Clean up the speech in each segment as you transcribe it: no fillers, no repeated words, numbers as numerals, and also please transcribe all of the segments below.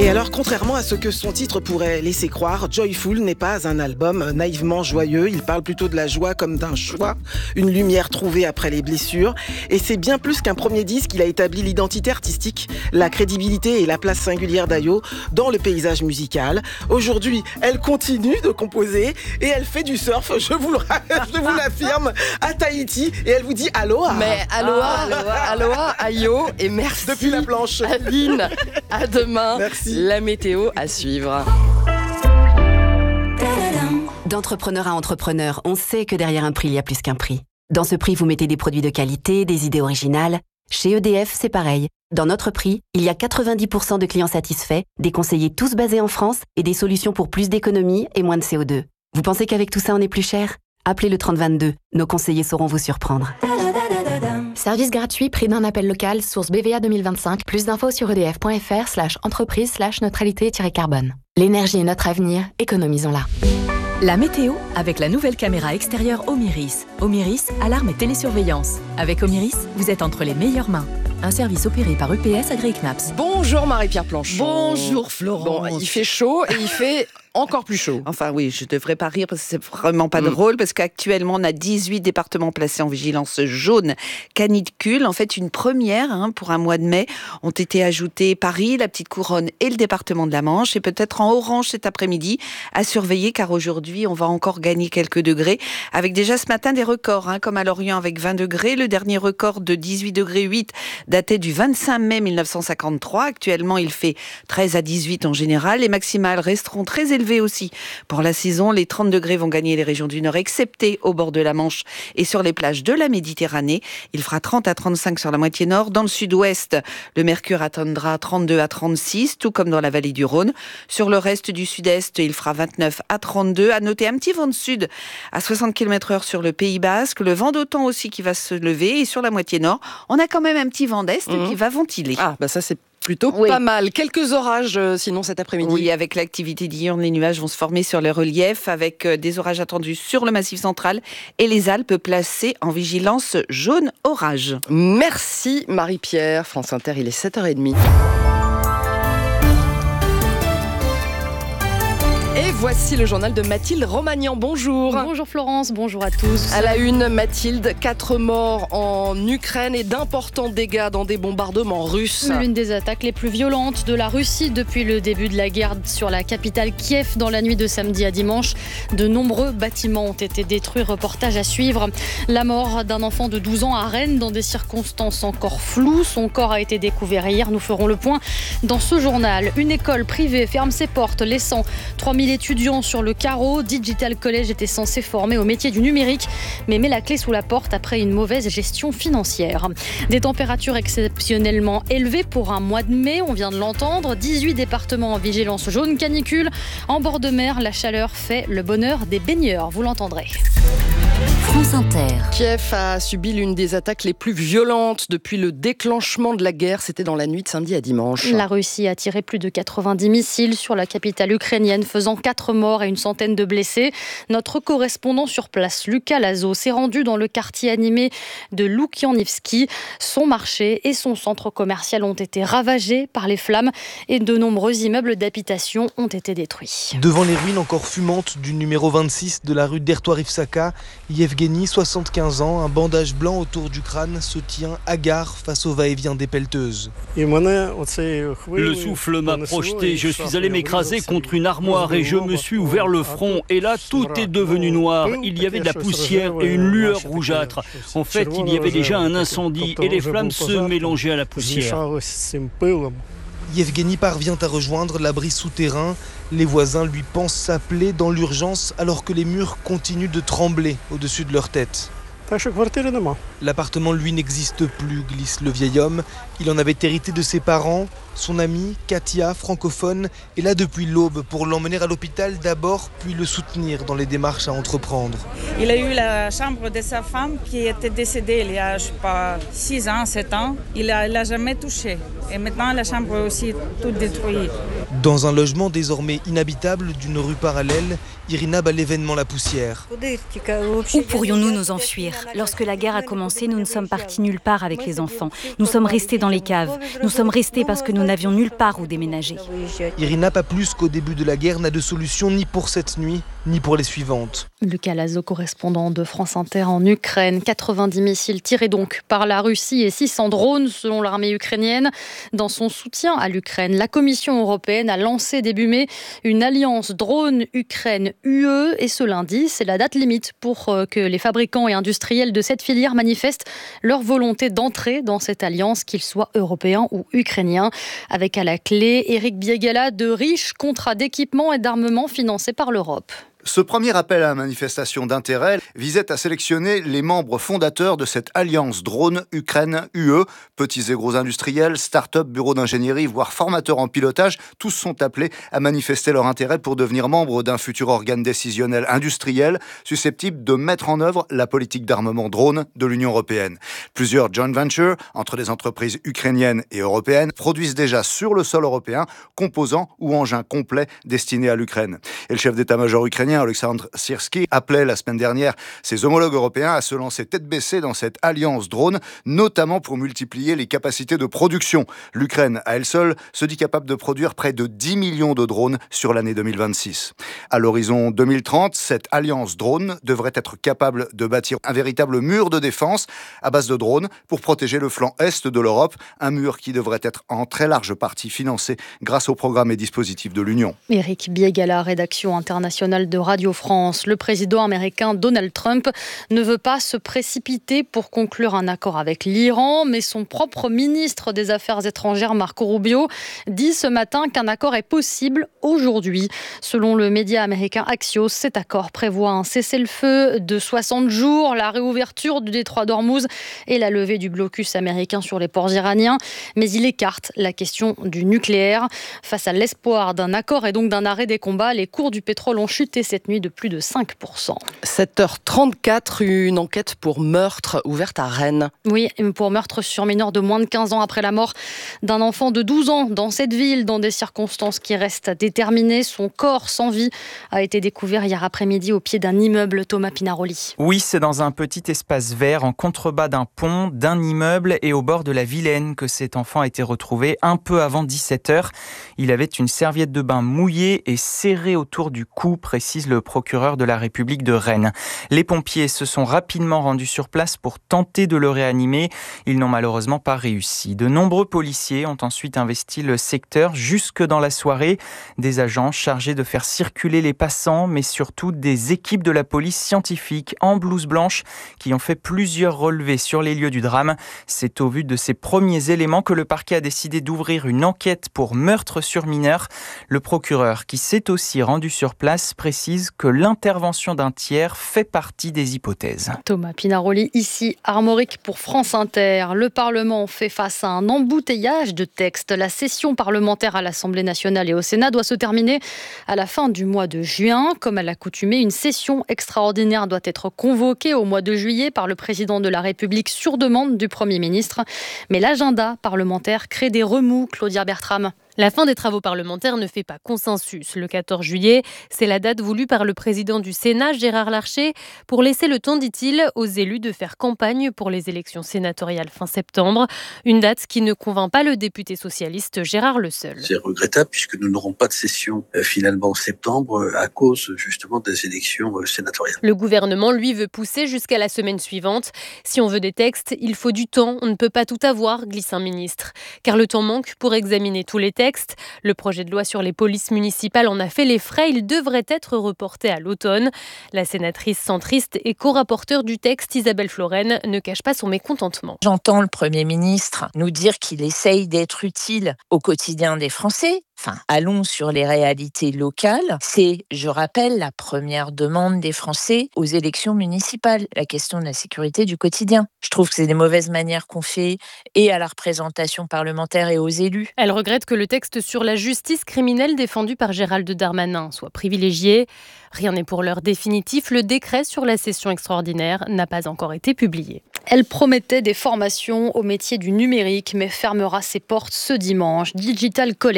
Et alors, contrairement à ce que son titre pourrait laisser croire, Joyful n'est pas un album naïvement joyeux. Il parle plutôt de la joie comme d'un choix, une lumière trouvée après les blessures. Et c'est bien plus qu'un premier disque, il a établi l'identité artistique, la crédibilité et la place singulière d'Ayo dans le paysage musical. Aujourd'hui, elle continue de composer et elle fait du surf, je vous l'affirme, à Tahiti. Et elle vous dit aloha. Mais aloha, Ayo, et merci. Depuis la planche. Aline, à demain. Merci. La météo à suivre. D'entrepreneur à entrepreneur, on sait que derrière un prix, il y a plus qu'un prix. Dans ce prix, vous mettez des produits de qualité, des idées originales. Chez EDF, c'est pareil. Dans notre prix, il y a 90% de clients satisfaits, des conseillers tous basés en France et des solutions pour plus d'économie et moins de CO2. Vous pensez qu'avec tout ça, on est plus cher ? Appelez le 3022. Nos conseillers sauront vous surprendre. Service gratuit, prix d'un appel local, source BVA 2025. Plus d'infos sur edf.fr/entreprise/neutralité-carbone. L'énergie est notre avenir, économisons-la. La météo avec la nouvelle caméra extérieure Omiris. Omiris, alarme et télésurveillance. Avec Omiris, vous êtes entre les meilleures mains. Un service opéré par EPS AgriKnaps. Bonjour Marie-Pierre Planchon. Bonjour Florence. Bon, il fait chaud et il fait encore plus chaud. Enfin oui, je devrais pas rire parce que c'est vraiment pas drôle, parce qu'actuellement on a 18 départements placés en vigilance jaune canicule. En fait, une première pour un mois de mai ont été ajoutés Paris, la Petite Couronne et le département de la Manche, et peut-être en orange cet après-midi à surveiller, car aujourd'hui on va encore gagner quelques degrés, avec déjà ce matin des records, comme à Lorient avec 20 degrés. Le dernier record de 18 degrés 8 datait du 25 mai 1953. Actuellement il fait 13 à 18 en général. Les maximales resteront très élevées aussi pour la saison. Les 30 degrés vont gagner les régions du Nord, excepté au bord de la Manche et sur les plages de la Méditerranée. Il fera 30 à 35 sur la moitié nord. Dans le sud-ouest, le mercure atteindra 32 à 36, tout comme dans la vallée du Rhône. Sur le reste du sud-est, il fera 29 à 32. À noter un petit vent de sud à 60 km/h sur le Pays Basque. Le vent d'OTAN aussi qui va se lever. Et sur la moitié nord, on a quand même un petit vent d'est qui va ventiler. Ah, bah ça c'est plutôt pas mal. Quelques orages sinon cet après-midi. Oui, avec l'activité diurne, les nuages vont se former sur le relief avec des orages attendus sur le Massif central et les Alpes placées en vigilance jaune orage. Merci Marie-Pierre. France Inter, il est 7h30. Et voici le journal de Mathilde Romagnan. Bonjour. Bonjour Florence, bonjour à tous. À la une, Mathilde, 4 morts en Ukraine et d'importants dégâts dans des bombardements russes. L'une des attaques les plus violentes de la Russie depuis le début de la guerre sur la capitale Kiev dans la nuit de samedi à dimanche. De nombreux bâtiments ont été détruits. Reportage à suivre. La mort d'un enfant de 12 ans à Rennes dans des circonstances encore floues. Son corps a été découvert hier. Nous ferons le point dans ce journal. Une école privée ferme ses portes, laissant 3000 étudiants sur le carreau. Digital College était censé former au métier du numérique, mais met la clé sous la porte après une mauvaise gestion financière. Des températures exceptionnellement élevées pour un mois de mai, on vient de l'entendre. 18 départements en vigilance jaune canicule. En bord de mer, la chaleur fait le bonheur des baigneurs, vous l'entendrez. France Inter. Kiev a subi l'une des attaques les plus violentes depuis le déclenchement de la guerre. C'était dans la nuit de samedi à dimanche. La Russie a tiré plus de 90 missiles sur la capitale ukrainienne, faisant 4 morts et une centaine de blessés. Notre correspondant sur place, Lucas Lazo, s'est rendu dans le quartier animé de Loukianivski. Son marché et son centre commercial ont été ravagés par les flammes et de nombreux immeubles d'habitation ont été détruits. Devant les ruines encore fumantes du numéro 26 de la rue d'Ertoire-Ivsaka, Yevgeny, 75 ans, un bandage blanc autour du crâne, se tient hagard face au va-et-vient des pelleteuses. Le souffle m'a projeté, je suis allé m'écraser contre une armoire et je me suis ouvert le front. Et là, tout est devenu noir. Il y avait de la poussière et une lueur rougeâtre. En fait, il y avait déjà un incendie et les flammes se mélangeaient à la poussière. Yevgeny parvient à rejoindre l'abri souterrain. Les voisins lui pansent sa plaie dans l'urgence alors que les murs continuent de trembler au-dessus de leur tête. L'appartement, lui, n'existe plus, glisse le vieil homme. Il en avait hérité de ses parents. Son amie, Katia, francophone, est là depuis l'aube pour l'emmener à l'hôpital d'abord, puis le soutenir dans les démarches à entreprendre. Il a eu la chambre de sa femme qui était décédée il y a, 6 ans, 7 ans. Il l'a jamais touchée. Et maintenant, la chambre est aussi toute détruite. Dans un logement désormais inhabitable d'une rue parallèle, Irina bat l'événement la poussière. Où pourrions-nous nous enfuir ? Lorsque la guerre a commencé, nous ne sommes partis nulle part avec les enfants. Nous sommes restés dans les caves. Nous sommes restés parce que nous n'avions nulle part où déménager. Irina, pas plus qu'au début de la guerre, n'a de solution ni pour cette nuit, ni pour les suivantes. Lucas Lazo, correspondant de France Inter en Ukraine. 90 missiles tirés donc par la Russie et 600 drones selon l'armée ukrainienne. Dans son soutien à l'Ukraine, la Commission européenne a lancé début mai une alliance drone Ukraine-UE. Et ce lundi, c'est la date limite pour que les fabricants et industriels de cette filière manifestent leur volonté d'entrer dans cette alliance, qu'ils soient européens ou ukrainiens. Avec à la clé, Éric Biegala, de riches contrats d'équipement et d'armement financés par l'Europe. Ce premier appel à manifestation d'intérêt visait à sélectionner les membres fondateurs de cette alliance drone Ukraine-UE. Petits et gros industriels, start-up, bureaux d'ingénierie, voire formateurs en pilotage, tous sont appelés à manifester leur intérêt pour devenir membres d'un futur organe décisionnel industriel susceptible de mettre en œuvre la politique d'armement drone de l'Union européenne. Plusieurs joint ventures entre des entreprises ukrainiennes et européennes produisent déjà sur le sol européen composants ou engins complets destinés à l'Ukraine. Et le chef d'état-major ukrainien Alexandre Syrski appelait la semaine dernière ses homologues européens à se lancer tête baissée dans cette alliance drone, notamment pour multiplier les capacités de production. L'Ukraine, à elle seule, se dit capable de produire près de 10 millions de drones sur l'année 2026. À l'horizon 2030, cette alliance drone devrait être capable de bâtir un véritable mur de défense à base de drones pour protéger le flanc est de l'Europe, un mur qui devrait être en très large partie financé grâce aux programmes et dispositifs de l'Union. Éric Biegala, rédaction internationale de Radio France. Le président américain Donald Trump ne veut pas se précipiter pour conclure un accord avec l'Iran, mais son propre ministre des Affaires étrangères, Marco Rubio, dit ce matin qu'un accord est possible aujourd'hui. Selon le média américain Axios, cet accord prévoit un cessez-le-feu de 60 jours, la réouverture du détroit d'Ormuz et la levée du blocus américain sur les ports iraniens. Mais il écarte la question du nucléaire. Face à l'espoir d'un accord et donc d'un arrêt des combats, les cours du pétrole ont chuté cette nuit de plus de 5%. 7h34, une enquête pour meurtre ouverte à Rennes. Oui, pour meurtre sur mineur de moins de 15 ans après la mort d'un enfant de 12 ans dans cette ville, dans des circonstances qui restent déterminées. Son corps sans vie a été découvert hier après-midi au pied d'un immeuble. Thomas Pinaroli. Oui, c'est dans un petit espace vert en contrebas d'un pont, d'un immeuble et au bord de la Vilaine que cet enfant a été retrouvé un peu avant 17h. Il avait une serviette de bain mouillée et serrée autour du cou, précise le procureur de la République de Rennes. Les pompiers se sont rapidement rendus sur place pour tenter de le réanimer. Ils n'ont malheureusement pas réussi. De nombreux policiers ont ensuite investi le secteur jusque dans la soirée. Des agents chargés de faire circuler les passants, mais surtout des équipes de la police scientifique en blouse blanche qui ont fait plusieurs relevés sur les lieux du drame. C'est au vu de ces premiers éléments que le parquet a décidé d'ouvrir une enquête pour meurtre sur mineur. Le procureur, qui s'est aussi rendu sur place, précise que l'intervention d'un tiers fait partie des hypothèses. Thomas Pinaroli, ici Armorique pour France Inter. Le Parlement fait face à un embouteillage de textes. La session parlementaire à l'Assemblée nationale et au Sénat doit se terminer à la fin du mois de juin. Comme à l'accoutumée, une session extraordinaire doit être convoquée au mois de juillet par le président de la République sur demande du Premier ministre. Mais l'agenda parlementaire crée des remous, Claudia Bertram. La fin des travaux parlementaires ne fait pas consensus. Le 14 juillet, c'est la date voulue par le président du Sénat, Gérard Larcher, pour laisser le temps, dit-il, aux élus de faire campagne pour les élections sénatoriales fin septembre. Une date qui ne convainc pas le député socialiste Gérard Leseul. C'est regrettable puisque nous n'aurons pas de session finalement en septembre à cause justement des élections sénatoriales. Le gouvernement, lui, veut pousser jusqu'à la semaine suivante. Si on veut des textes, il faut du temps. On ne peut pas tout avoir, glisse un ministre. Car le temps manque pour examiner tous les textes. Le projet de loi sur les polices municipales en a fait les frais. Il devrait être reporté à l'automne. La sénatrice centriste et co-rapporteure du texte, Isabelle Florennes, ne cache pas son mécontentement. J'entends le Premier ministre nous dire qu'il essaye d'être utile au quotidien des Français. Enfin, allons sur les réalités locales. C'est, je rappelle, la première demande des Français aux élections municipales, la question de la sécurité du quotidien. Je trouve que c'est des mauvaises manières qu'on fait et à la représentation parlementaire et aux élus. Elle regrette que le texte sur la justice criminelle défendu par Gérald Darmanin soit privilégié. Rien n'est pour l'heure définitif. Le décret sur la session extraordinaire n'a pas encore été publié. Elle promettait des formations au métier du numérique, mais fermera ses portes ce dimanche. Digital College, école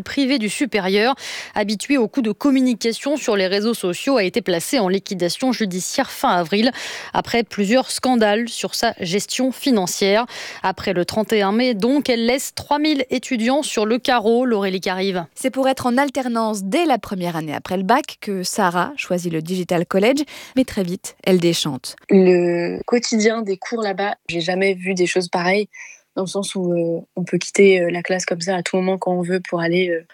privée du supérieur. Habituée aux coups de communication sur les réseaux sociaux, a été placée en liquidation judiciaire fin avril après plusieurs scandales sur sa gestion financière. Après le 31 mai, donc, elle laisse 3000 étudiants sur le carreau. Laurélie Carive. C'est pour être en alternance dès la première année après le bac que Sarah choisit le Digital College, mais très vite, elle déchante. Le quotidien des cours là-bas, j'ai jamais vu des choses pareilles, dans le sens où on peut quitter la classe comme ça à tout moment quand on veut pour aller